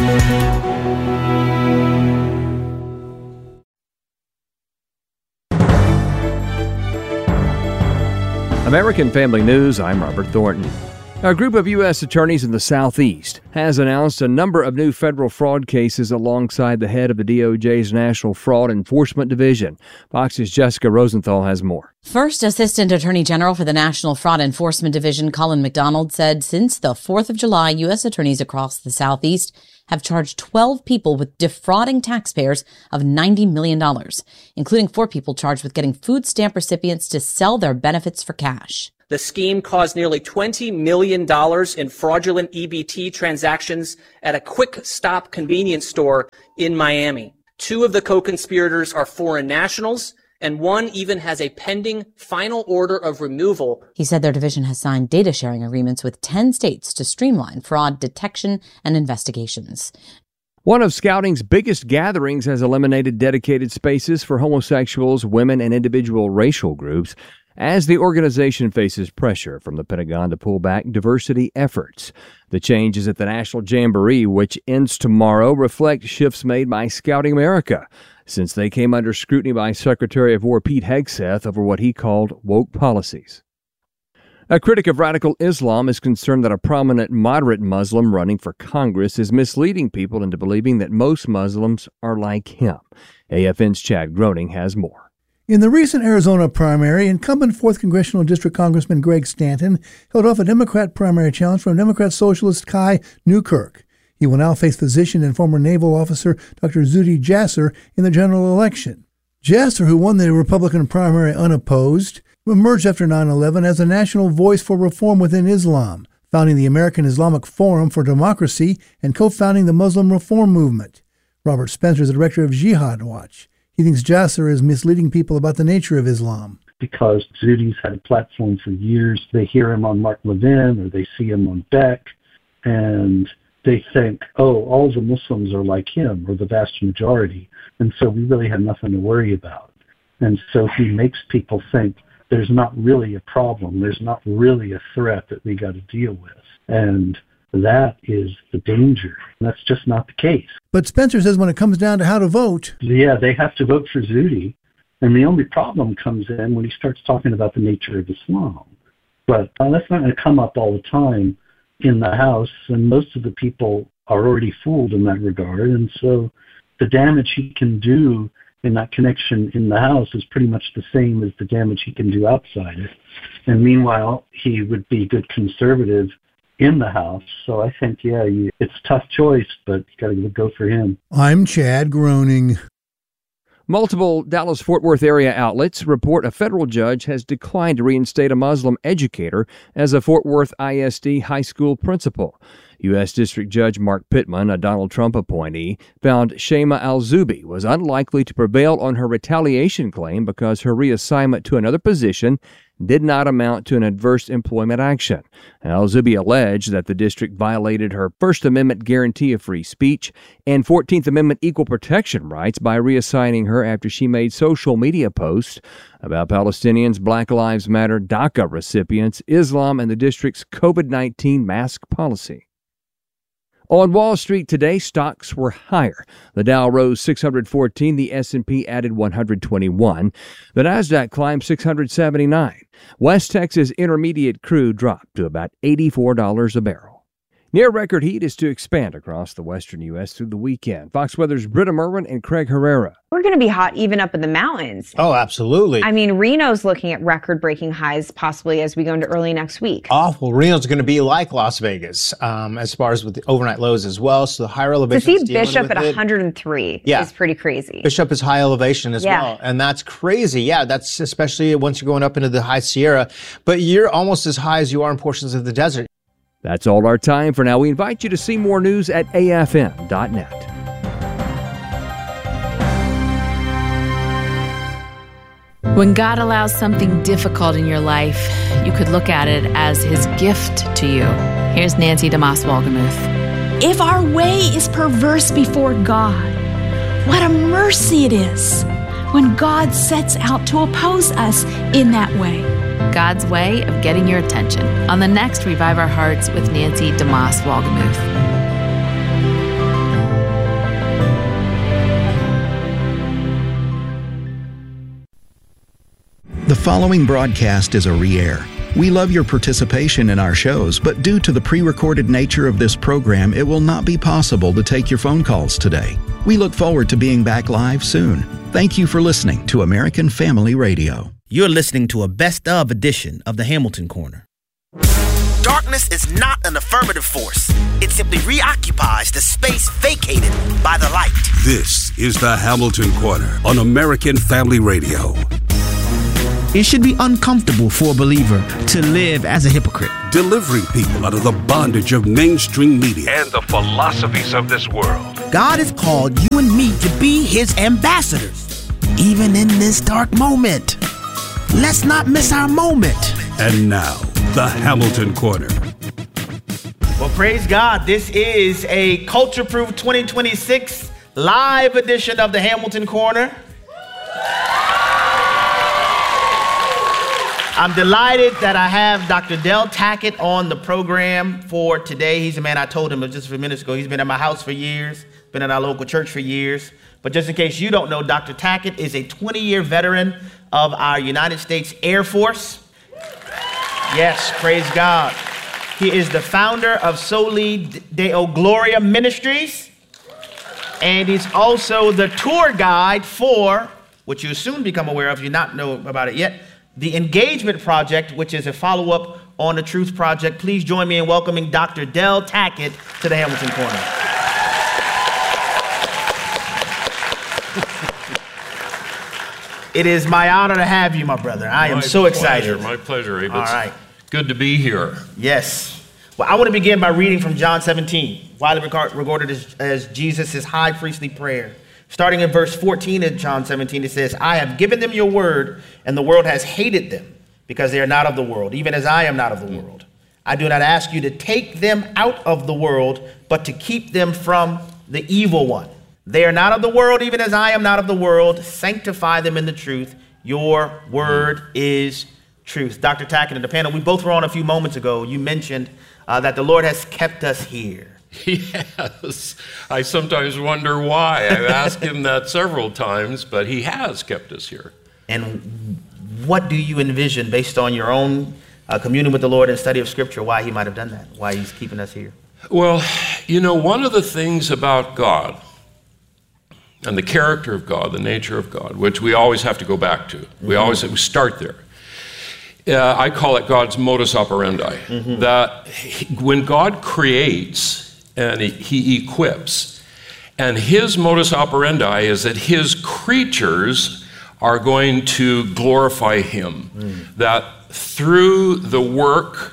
American Family News, I'm Robert Thornton. A group of U S attorneys in the Southeast has announced a number of new federal fraud cases alongside the head of the D O J's National Fraud Enforcement Division. Fox's Jessica Rosenthal has more. First Assistant Attorney General for the National Fraud Enforcement Division, Colin McDonald, said since the fourth of July, U S attorneys across the Southeast have charged twelve people with defrauding taxpayers of ninety million dollars, including four people charged with getting food stamp recipients to sell their benefits for cash. The scheme caused nearly twenty million dollars in fraudulent E B T transactions at a quick stop convenience store in Miami. Two of the co-conspirators are foreign nationals, and one even has a pending final order of removal. He said their division has signed data sharing agreements with ten states to streamline fraud detection and investigations. One of Scouting's biggest gatherings has eliminated dedicated spaces for homosexuals, women, and individual racial groups as the organization faces pressure from the Pentagon to pull back diversity efforts. The changes at the National Jamboree, which ends tomorrow, reflect shifts made by Scouting America since they came under scrutiny by Secretary of War Pete Hegseth over what he called woke policies. A critic of radical Islam is concerned that a prominent moderate Muslim running for Congress is misleading people into believing that most Muslims are like him. A F N's Chad Groening has more. In the recent Arizona primary, incumbent fourth Congressional District Congressman Greg Stanton held off a Democrat primary challenge from Democrat socialist Kai Newkirk. He will now face physician and former naval officer Doctor Zuhdi Jasser in the general election. Jasser, who won the Republican primary unopposed, emerged after nine eleven as a national voice for reform within Islam, founding the American Islamic Forum for Democracy and co-founding the Muslim Reform Movement. Robert Spencer is the director of Jihad Watch. He thinks Jasser is misleading people about the nature of Islam. Because Zuhdi's had a platform for years, they hear him on Mark Levin or they see him on Beck, and they think, oh, all the Muslims are like him, or the vast majority, and so we really have nothing to worry about. And so he makes people think there's not really a problem, there's not really a threat that we got to deal with. And that is the danger. That's just not the case. But Spencer says when it comes down to how to vote... Yeah, they have to vote for Zuhdi. And the only problem comes in when he starts talking about the nature of Islam. But uh, that's not going to come up all the time in the House, and most of the people are already fooled in that regard. And so the damage he can do in that connection in the House is pretty much the same as the damage he can do outside it. And meanwhile, he would be good conservative in the House. So I think, yeah, you, it's a tough choice, but you got to go for him. I'm Chad Groening. Multiple Dallas-Fort Worth area outlets report a federal judge has declined to reinstate a Muslim educator as a Fort Worth I S D high school principal. U S District Judge Mark Pittman, a Donald Trump appointee, found Shema Al-Zubi was unlikely to prevail on her retaliation claim because her reassignment to another position did not amount to an adverse employment action. Al-Zubi alleged that the district violated her First Amendment guarantee of free speech and fourteenth Amendment equal protection rights by reassigning her after she made social media posts about Palestinians, Black Lives Matter, DACA recipients, Islam, and the district's covid nineteen mask policy. On Wall Street today, stocks were higher. The Dow rose six hundred fourteen, the S and P added one hundred twenty-one. The Nasdaq climbed six hundred seventy-nine. West Texas Intermediate crude dropped to about eighty-four dollars a barrel. Near record heat is to expand across the western U S through the weekend. Fox Weather's Britta Merwin and Craig Herrera. We're going to be hot even up in the mountains. Oh, absolutely. I mean, Reno's looking at record-breaking highs possibly as we go into early next week. Awful. Reno's going to be like Las Vegas um, as far as with the overnight lows as well. So the higher elevation. To see Bishop at one hundred three yeah. is pretty crazy. Bishop is high elevation as yeah. well. And that's crazy. Yeah, that's especially once you're going up into the high Sierra. But you're almost as high as you are in portions of the desert. That's all our time for now. We invite you to see more news at A F M dot net. When God allows something difficult in your life, you could look at it as his gift to you. Here's Nancy DeMoss Wolgemuth. If our way is perverse before God, what a mercy it is when God sets out to oppose us in that way. God's way of getting your attention on the next Revive Our Hearts with Nancy DeMoss Wolgemuth. The following broadcast is a re-air. We love your participation in our shows, but due to the pre-recorded nature of this program, it will not be possible to take your phone calls today. We look forward to being back live soon. Thank you for listening to American Family Radio. You're listening to a best-of edition of the Hamilton Corner. Darkness is not an affirmative force. It simply reoccupies the space vacated by the light. This is the Hamilton Corner on American Family Radio. It should be uncomfortable for a believer to live as a hypocrite. Delivering people out of the bondage of mainstream media and the philosophies of this world. God has called you and me to be his ambassadors, even in this dark moment. Let's not miss our moment. And now, the Hamilton Corner. Well, praise God. This is a Culture-Proof twenty twenty-six live edition of the Hamilton Corner. I'm delighted that I have Doctor Del Tackett on the program for today. He's a man, I told him just a few minutes ago, he's been at my house for years, been at our local church for years. But just in case you don't know, Doctor Tackett is a twenty-year veteran of our United States Air Force. Yes, praise God. He is the founder of Soli Deo Gloria Ministries. And he's also the tour guide for, which you'll soon become aware of if you not know about it yet, the Engagement Project, which is a follow-up on the Truth Project. Please join me in welcoming Doctor Del Tackett to the Hamilton Corner. It is my honor to have you, my brother. I am my so excited. Pleasure, my pleasure, Abe. All It's right. Good to be here. Yes. Well, I want to begin by reading from John seventeen, widely regarded as, as Jesus' high priestly prayer. Starting in verse fourteen of John seventeen, it says, I have given them your word, and the world has hated them, because they are not of the world, even as I am not of the world. I do not ask you to take them out of the world, but to keep them from the evil one. They are not of the world, even as I am not of the world. Sanctify them in the truth. Your word is truth. Doctor Tackett and the panel, we both were on a few moments ago. You mentioned uh, that the Lord has kept us here. Yes, I sometimes wonder why. I've asked him that several times, but he has kept us here. And what do you envision, based on your own uh, communion with the Lord and study of Scripture, why he might have done that, why he's keeping us here? Well, you know, one of the things about God and the character of God, the nature of God, which we always have to go back to. Mm-hmm. We always we start there. Uh, I call it God's modus operandi. Mm-hmm. That he, when God creates and he, he equips, and his modus operandi is that his creatures are going to glorify him. Mm. That through the work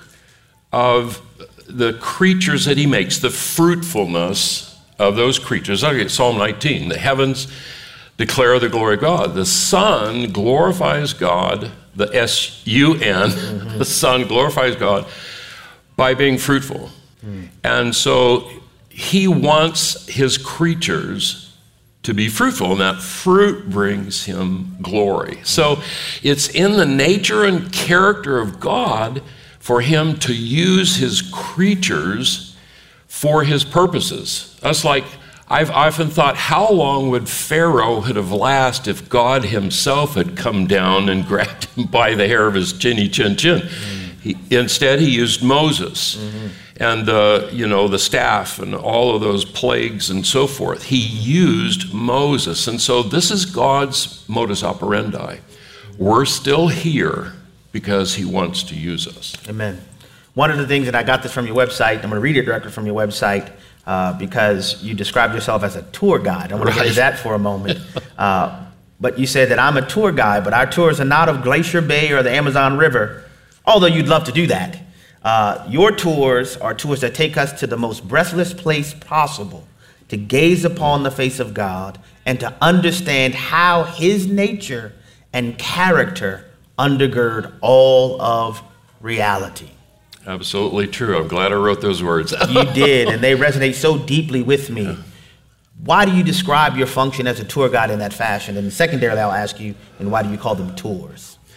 of the creatures that he makes, the fruitfulness of those creatures. Look at Psalm nineteen. The heavens declare the glory of God. The Son glorifies God, the S U N, mm-hmm. the Son glorifies God by being fruitful. Mm. And so he wants his creatures to be fruitful, and that fruit brings him glory. So it's in the nature and character of God for him to use his creatures for his purposes. That's like, I've often thought, how long would Pharaoh have lasted if God himself had come down and grabbed him by the hair of his chinny chin chin? Mm-hmm. He, instead, he used Moses mm-hmm. and the, you know, the staff and all of those plagues and so forth. He used Moses. And so this is God's modus operandi. We're still here because he wants to use us. Amen. One of the things that I got this from your website, I'm going to read it directly from your website uh, because you described yourself as a tour guide. I want right. to get to that for a moment. Uh, but you said that I'm a tour guide, but our tours are not of Glacier Bay or the Amazon River, although you'd love to do that. Uh, your tours are tours that take us to the most breathless place possible to gaze upon the face of God and to understand how his nature and character undergird all of reality. Absolutely true. I'm glad I wrote those words. You did, and they resonate so deeply with me. Yeah. Why do you describe your function as a tour guide in that fashion? And secondarily, I'll ask you, and why do you call them tours?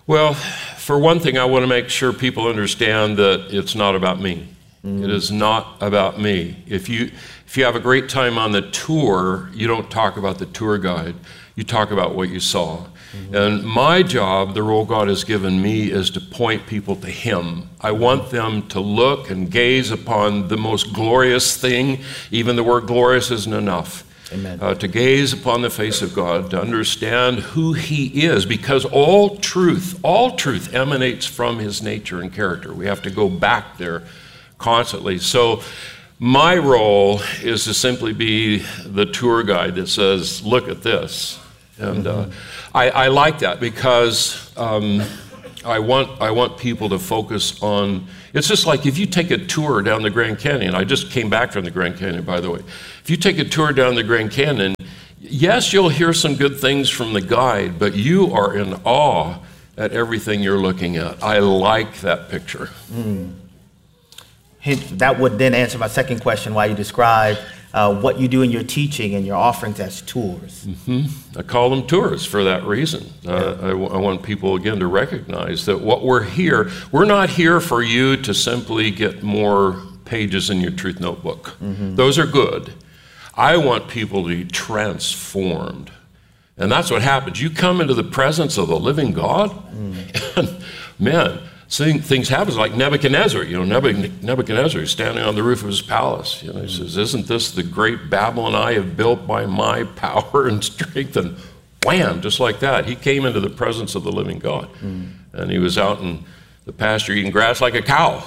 Well, for one thing, I want to make sure people understand that it's not about me. Mm. It is not about me. If you if you have a great time on the tour, you don't talk about the tour guide. You talk about what you saw. Mm-hmm. And my job, the role God has given me, is to point people to Him. I want them to look and gaze upon the most glorious thing. Even the word glorious isn't enough. Amen. Uh, to gaze upon the face of God, to understand who He is, because all truth, all truth emanates from His nature and character. We have to go back there constantly. So my role is to simply be the tour guide that says, look at this. And uh, I, I like that because um, I want I want people to focus on, it's just like if you take a tour down the Grand Canyon. I just came back from the Grand Canyon, by the way. If you take a tour down the Grand Canyon, yes, you'll hear some good things from the guide, but you are in awe at everything you're looking at. I like that picture. Mm. That would then answer my second question, why you describe uh, what you do in your teaching and your offerings as tours. Mm-hmm. I call them tours for that reason. Uh, I, w- I want people, again, to recognize that what we're here, we're not here for you to simply get more pages in your truth notebook. Mm-hmm. Those are good. I want people to be transformed. And that's what happens. You come into the presence of the living God, mm. and man, things happen like Nebuchadnezzar. You know, Nebuchadnezzar is standing on the roof of his palace. You know, he says, "Isn't this the great Babylon I have built by my power and strength?" And wham, just like that, he came into the presence of the living God. Mm. And he was out in the pasture eating grass like a cow.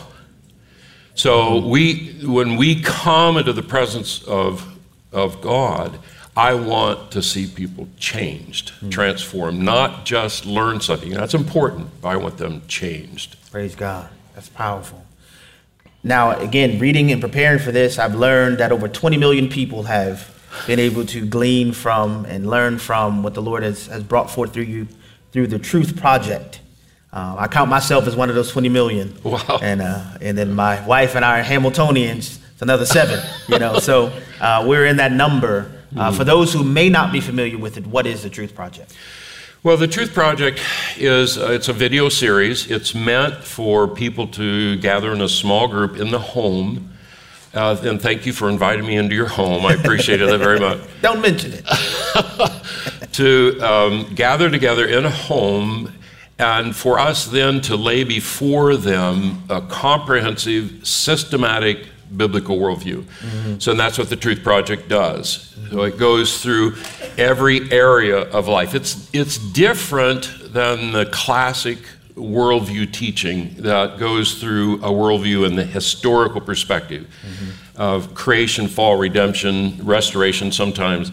So we, when we come into the presence of, of God, I want to see people changed, mm. transformed, not just learn something. That's important, but I want them changed. Praise God. That's powerful. Now, again, reading and preparing for this, I've learned that over twenty million people have been able to glean from and learn from what the Lord has, has brought forth through you, through the Truth Project. Uh, I count myself as one of those twenty million. Wow. And, uh, and then my wife and I are Hamiltonians. It's another seven, you know, so uh, we're in that number. Uh, for those who may not be familiar with it, what is the Truth Project? Well, the Truth Project is, uh, it's a video series. It's meant for people to gather in a small group in the home. Uh, and thank you for inviting me into your home. I appreciate it very much. Don't mention it. To um, gather together in a home, and for us then to lay before them a comprehensive, systematic biblical worldview. Mm-hmm. So that's what the Truth Project does. Mm-hmm. So it goes through every area of life. It's it's different than the classic worldview teaching that goes through a worldview in the historical perspective mm-hmm. of creation, fall, redemption, restoration sometimes.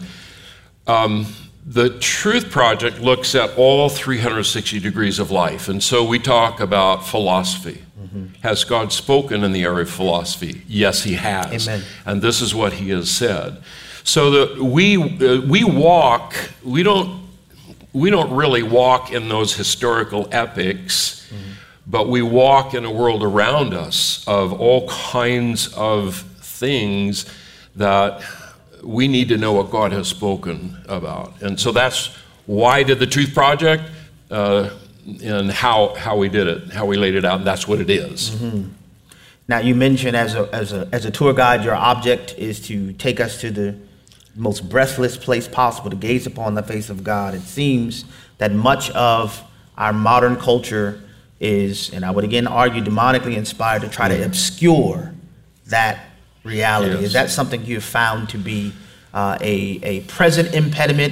Um, the Truth Project looks at all three hundred sixty degrees of life. And so we talk about philosophy. Mm-hmm. Has God spoken in the area of philosophy? Yes, He has. Amen. And this is what He has said. So that we uh, we walk, we don't we don't really walk in those historical epics, mm-hmm. but we walk in a world around us of all kinds of things that we need to know what God has spoken about. And so that's why did the Truth Project? Uh, and how how we did it, how we laid it out, and that's what it is. Mm-hmm. Now, you mentioned as a as a as a tour guide, your object is to take us to the most breathless place possible, to gaze upon the face of God. It seems that much of our modern culture is, and I would again argue, demonically inspired to try to obscure that reality. Yes. Is that something you've found to be uh, a a present impediment?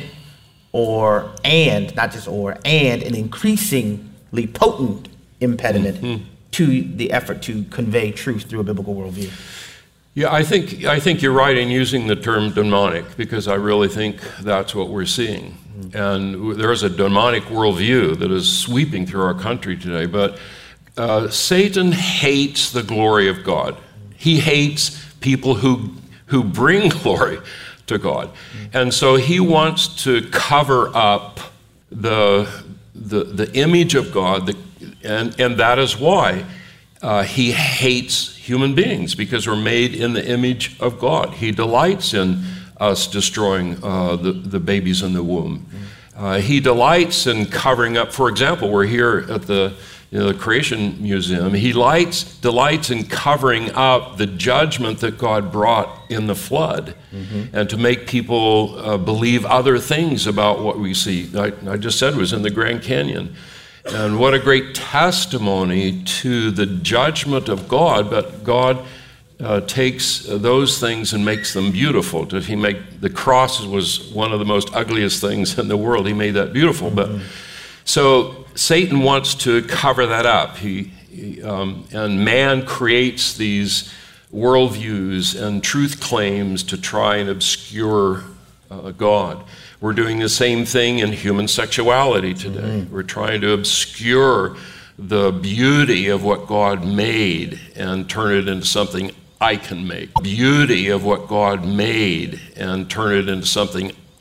Or, and, not just or, and an increasingly potent impediment mm-hmm. to the effort to convey truth through a biblical worldview? Yeah, I think I think you're right in using the term demonic, because I really think that's what we're seeing. Mm-hmm. And there is a demonic worldview that is sweeping through our country today, but uh, Satan hates the glory of God. He hates people who who bring glory to God. And so he wants to cover up the the, the image of God, the, and, and that is why uh, he hates human beings, because we're made in the image of God. He delights in us destroying uh, the, the babies in the womb. Uh, he delights in covering up. For example, we're here at the, you know, the Creation Museum. He lights, delights in covering up the judgment that God brought in the flood, mm-hmm. and to make people uh, believe other things about what we see. I, I just said was in the Grand Canyon. And what a great testimony to the judgment of God, but God uh, takes those things and makes them beautiful. Did he make, the cross was one of the most ugliest things in the world. He made that beautiful. Mm-hmm. But so Satan wants to cover that up. He, he um, and man creates these worldviews and truth claims to try and obscure uh, God. We're doing the same thing in human sexuality today. Mm-hmm. We're trying to obscure the beauty of what God made and turn it into something I can make. Beauty of what God made and turn it into something